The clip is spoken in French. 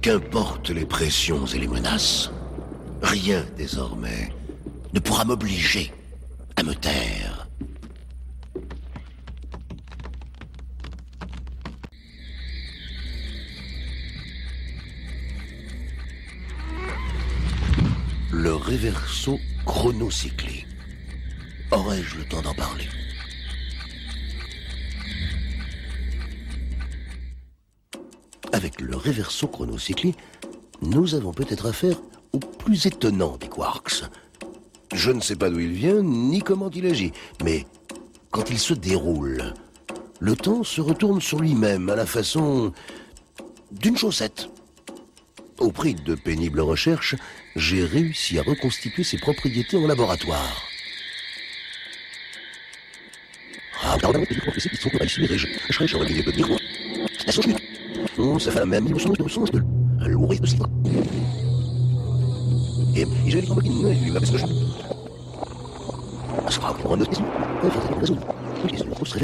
Qu'importent les pressions et les menaces, rien désormais ne pourra m'obliger à me taire. Le réverso chronocyclé. Aurais-je le temps d'en parler? Avec le réverso chronocyclé, nous avons peut-être affaire au plus étonnant des quarks. Je ne sais pas d'où il vient, ni comment il agit, mais quand il se déroule, le temps se retourne sur lui-même à la façon d'une chaussette. Au prix de pénibles recherches, j'ai réussi à reconstituer ses propriétés en laboratoire. Ah, ça fait la même chose de l'ourir de cidre. Et j'ai les tromboquines, il va parce que je... Ça sera pour un autre question. Il faut résoudre. Les questions trop